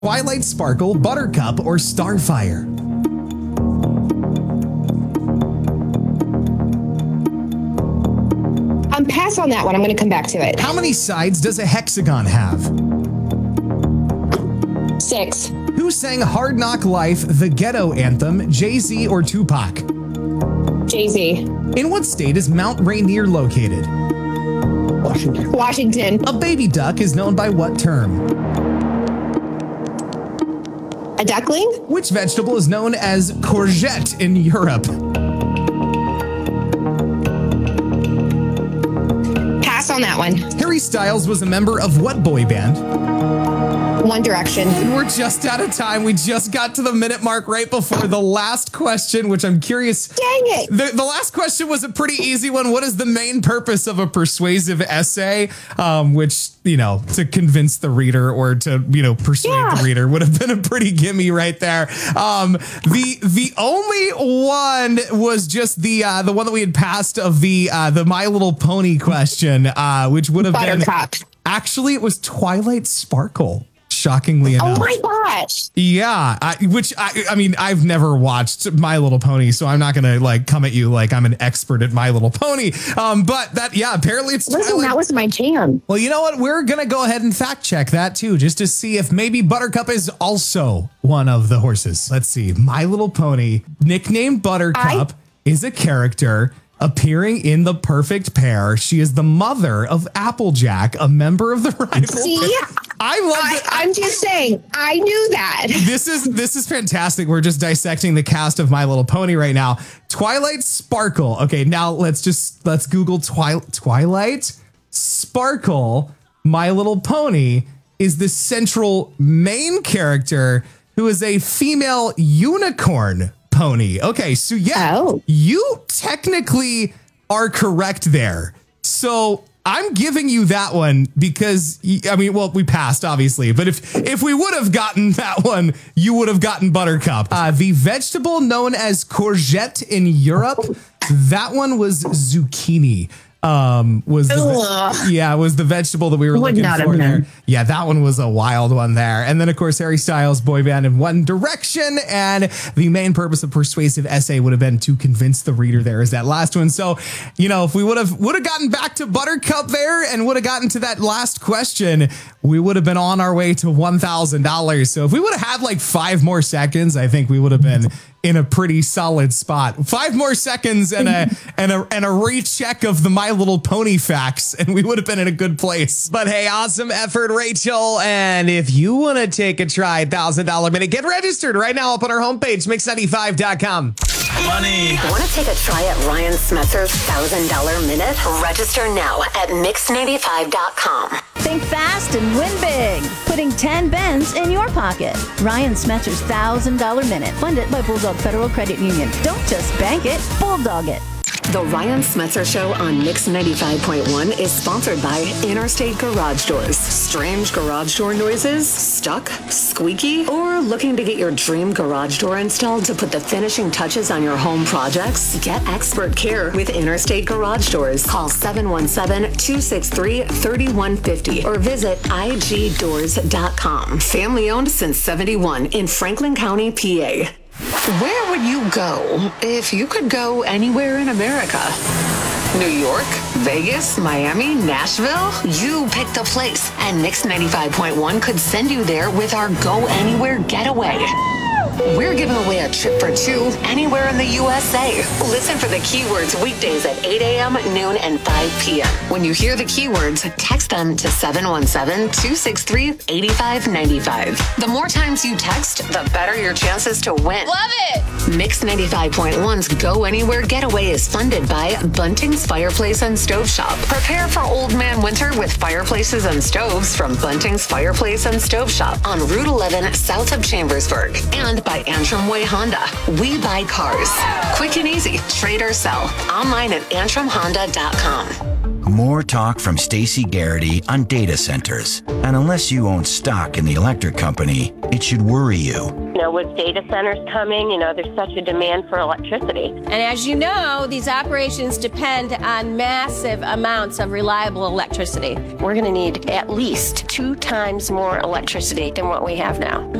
Twilight Sparkle, Buttercup, or Starfire? Pass on that one. I'm going to come back to it. How many sides does a hexagon have? 6. Who sang Hard Knock Life, the Ghetto Anthem, Jay-Z or Tupac? Jay-Z. In what state is Mount Rainier located? Washington. A baby duck is known by what term? A duckling? Which vegetable is known as courgette in Europe? Pass on that one. Harry Styles was a member of what boy band? One Direction. And we're just out of time. We just got to the minute mark right before the last question, which I'm curious. Dang it. The last question was a pretty easy one. What is the main purpose of a persuasive essay? Which, to convince the reader or to, persuade the reader would have been a pretty gimme right there. The only one was just the one that we had passed of the My Little Pony question, which would have Buttercup. been. Actually, it was Twilight Sparkle. Shockingly enough. Oh my gosh. Yeah. I've never watched My Little Pony, so I'm not going to come at you like I'm an expert at My Little Pony. But apparently it's Listen, Twilight. that was my jam. Well, you know what? We're going to go ahead and fact check that too, just to see if maybe Buttercup is also one of the horses. Let's see. My Little Pony, nicknamed Buttercup, is a character appearing in The Perfect Pair. She is the mother of Applejack, a member of the rival. See, I love it. I'm just saying, I knew that. This is fantastic. We're just dissecting the cast of My Little Pony right now. Twilight Sparkle. Okay, now let's Google Twilight Sparkle. My Little Pony is the central main character who is a female unicorn pony. Okay, so you technically are correct there. So I'm giving you that one because, we passed, obviously. But if we would have gotten that one, you would have gotten Buttercup. The vegetable known as courgette in Europe, that one was zucchini. Was the vegetable that we were looking for there. Yeah, that one was a wild one there. And then, of course, Harry Styles, boy band in One Direction. And the main purpose of persuasive essay would have been to convince the reader there is that last one. So, if we would have gotten back to Buttercup there and would have gotten to that last question, we would have been on our way to $1,000. So if we would have had 5 more seconds, I think we would have been in a pretty solid spot. 5 more seconds and a recheck of the My Little Pony facts, and we would have been in a good place. But hey, awesome effort, Rachel. And if you want to take a try, $1,000 minute, get registered right now up on our homepage, mix95.com. Money. Want to take a try at Ryan Smetzer's $1,000 minute? Register now at mix95.com. Think fast and win big. Putting 10 bends in your pocket. Ryan Smetzer's $1,000 minute. Funded by Bulldog Federal Credit Union. Don't just bank it, bulldog it. The Ryan Smetzer Show on Mix 95.1 is sponsored by Interstate Garage Doors. Strange garage door noises? Stuck? Squeaky? Or looking to get your dream garage door installed to put the finishing touches on your home projects? Get expert care with Interstate Garage Doors. Call 717-263-3150 or visit igdoors.com. Family owned since 71 in Franklin County, PA. Where would you go if you could go anywhere in America? New York, Vegas, Miami, Nashville? You picked a place, and Mix 95.1 could send you there with our Go Anywhere Getaway. We're giving away a trip for 2 anywhere in the USA. Listen for the keywords weekdays at 8 a.m., noon, and 5 p.m. When you hear the keywords, text them to 717-263-8595. The more times you text, the better your chances to win. Love it! Mix 95.1's Go Anywhere Getaway is funded by Bunting's Fireplace and Stove Shop. Prepare for old man winter with fireplaces and stoves from Bunting's Fireplace and Stove Shop on Route 11 south of Chambersburg. And by Antrim Way Honda. We buy cars. Quick and easy. Trade or sell. Online at AntrimHonda.com. More talk from Stacey Garrity on data centers. And unless you own stock in the electric company, it should worry you. With data centers coming, there's such a demand for electricity. And as you know, these operations depend on massive amounts of reliable electricity. We're going to need at least 2 times more electricity than what we have now.